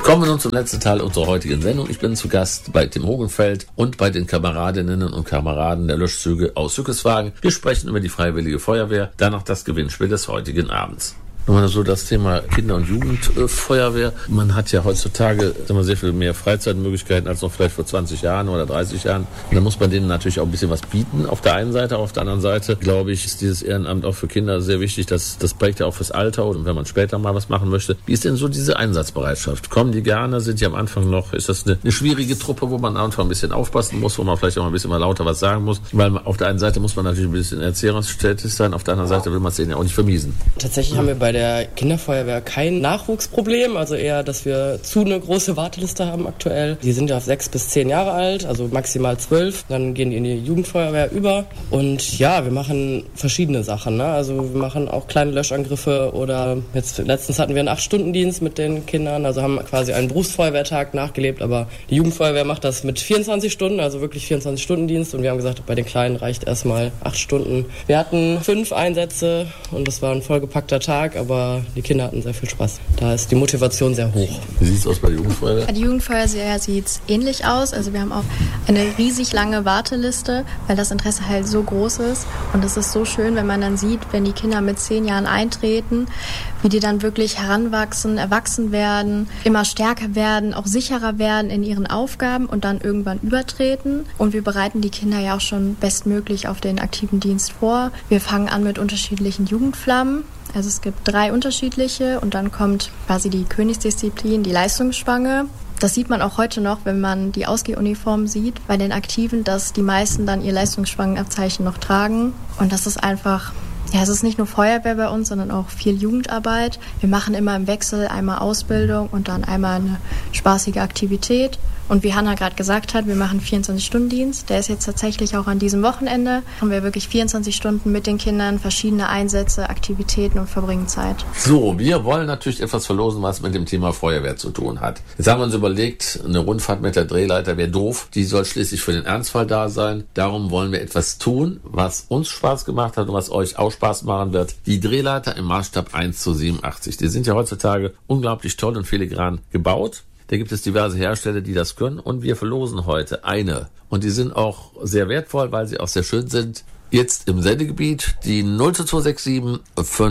Kommen wir nun zum letzten Teil unserer heutigen Sendung. Ich bin zu Gast bei Tim Hogenfeld und bei den Kameradinnen und Kameraden der Löschzüge aus Hückeswagen. Wir sprechen über die Freiwillige Feuerwehr, danach das Gewinnspiel des heutigen Abends. Nochmal so das Thema Kinder- und Jugendfeuerwehr. Man hat ja heutzutage sehr viel mehr Freizeitmöglichkeiten als noch vielleicht vor 20 Jahren oder 30 Jahren. Und da muss man denen natürlich auch ein bisschen was bieten. Auf der einen Seite, auf der anderen Seite, glaube ich, ist dieses Ehrenamt auch für Kinder sehr wichtig. Das prägt ja auch fürs Alter und wenn man später mal was machen möchte. Wie ist denn so diese Einsatzbereitschaft? Kommen die gerne? Sind die am Anfang noch? Ist das eine schwierige Truppe, wo man am Anfang ein bisschen aufpassen muss, wo man vielleicht auch ein bisschen mal lauter was sagen muss? Weil auf der einen Seite muss man natürlich ein bisschen erziehungstätig sein, auf der anderen Seite will man es denen ja auch nicht vermiesen. Tatsächlich haben wir bei der Kinderfeuerwehr kein Nachwuchsproblem, also eher, dass wir eine große Warteliste haben aktuell. Die sind ja 6 bis 10 Jahre alt, also maximal 12. Dann gehen die in die Jugendfeuerwehr über und ja, wir machen verschiedene Sachen, ne? Also wir machen auch kleine Löschangriffe oder jetzt letztens hatten wir einen 8-Stunden-Dienst mit den Kindern, also haben quasi einen Berufsfeuerwehrtag nachgelebt, aber die Jugendfeuerwehr macht das mit 24 Stunden, also wirklich 24-Stunden-Dienst und wir haben gesagt, bei den Kleinen reicht erstmal 8 Stunden. Wir hatten 5 Einsätze und das war ein vollgepackter Tag, aber die Kinder hatten sehr viel Spaß. Da ist die Motivation sehr hoch. Wie sieht es aus bei der Jugendfeuerwehr? Bei der Jugendfeuerwehr sieht es ähnlich aus. Also wir haben auch eine riesig lange Warteliste, weil das Interesse halt so groß ist. Und es ist so schön, wenn man dann sieht, wenn die Kinder mit 10 Jahren eintreten, wie die dann wirklich heranwachsen, erwachsen werden, immer stärker werden, auch sicherer werden in ihren Aufgaben und dann irgendwann übertreten. Und wir bereiten die Kinder ja auch schon bestmöglich auf den aktiven Dienst vor. Wir fangen an mit unterschiedlichen Jugendflammen. Also es gibt 3 unterschiedliche und dann kommt quasi die Königsdisziplin, die Leistungsspange. Das sieht man auch heute noch, wenn man die Ausgehuniform sieht bei den Aktiven, dass die meisten dann ihr Leistungsspangenabzeichen noch tragen. Und das ist einfach, ja, es ist nicht nur Feuerwehr bei uns, sondern auch viel Jugendarbeit. Wir machen immer im Wechsel einmal Ausbildung und dann einmal eine spaßige Aktivität. Und wie Hanna gerade gesagt hat, wir machen 24-Stunden-Dienst. Der ist jetzt tatsächlich auch an diesem Wochenende. Haben wir wirklich 24 Stunden mit den Kindern, verschiedene Einsätze, Aktivitäten und verbringen Zeit. So, wir wollen natürlich etwas verlosen, was mit dem Thema Feuerwehr zu tun hat. Jetzt haben wir uns überlegt, eine Rundfahrt mit der Drehleiter wäre doof. Die soll schließlich für den Ernstfall da sein. Darum wollen wir etwas tun, was uns Spaß gemacht hat und was euch auch Spaß machen wird. Die Drehleiter im Maßstab 1:87. Die sind ja heutzutage unglaublich toll und filigran gebaut. Da gibt es diverse Hersteller, die das können und wir verlosen heute eine. Und die sind auch sehr wertvoll, weil sie auch sehr schön sind. Jetzt im Sendegebiet die 02267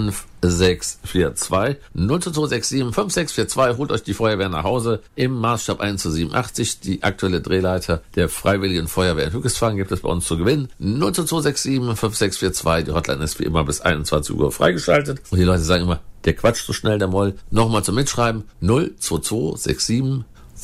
5642. 02267 5642. Holt euch die Feuerwehr nach Hause im Maßstab 1:87. Die aktuelle Drehleiter der Freiwilligen Feuerwehr in Hückeswagen gibt es bei uns zu gewinnen. 02267 5642. Die Hotline ist wie immer bis 21 Uhr freigeschaltet. Und die Leute sagen immer, der quatscht so schnell, der Moll. Nochmal zum Mitschreiben. 02267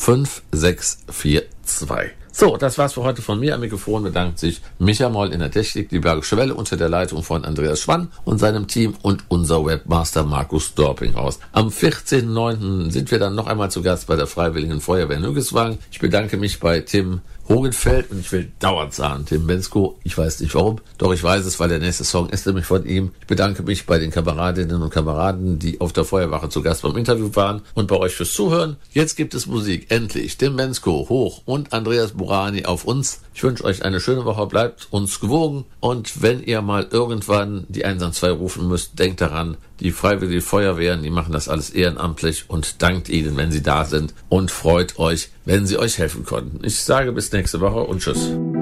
5642. So, das war's für heute von mir. Am Mikrofon bedankt sich Micha Moll in der Technik, die Bergische Welle unter der Leitung von Andreas Schwann und seinem Team und unser Webmaster Markus Dorpinghaus. Am 14.09. sind wir dann noch einmal zu Gast bei der Freiwilligen Feuerwehr in Hückeswagen. Ich bedanke mich bei Tim Hogenfeld und ich will dauernd sagen, Tim Bensko, ich weiß nicht warum, doch ich weiß es, weil der nächste Song ist nämlich von ihm. Ich bedanke mich bei den Kameradinnen und Kameraden, die auf der Feuerwache zu Gast beim Interview waren und bei euch fürs Zuhören. Jetzt gibt es Musik, endlich. Tim Bensko, hoch und Andreas Burani auf uns. Ich wünsche euch eine schöne Woche, bleibt uns gewogen und wenn ihr mal irgendwann die 112 rufen müsst, denkt daran, die Freiwillige Feuerwehren, die machen das alles ehrenamtlich und dankt ihnen, wenn sie da sind und freut euch, wenn sie euch helfen konnten. Ich sage bis nächste Woche und tschüss.